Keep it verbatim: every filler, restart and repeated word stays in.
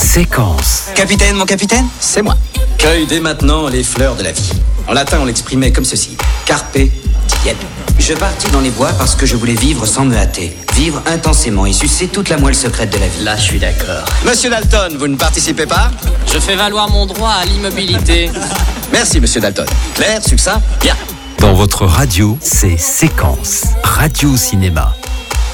Séquence. Capitaine, mon capitaine, C'est moi. Cueille dès maintenant les fleurs de la vie. En latin, on l'exprimait comme ceci. Carpe diem. je partis dans les bois parce que je voulais vivre sans me hâter. Vivre intensément et sucer toute la moelle secrète de la vie. Là, je suis d'accord. Monsieur Dalton, vous ne participez pas? Je fais valoir mon droit à l'immobilité. Merci, monsieur Dalton. Clair, succinct, bien. Dans votre radio, c'est Séquence. Radio Cinéma.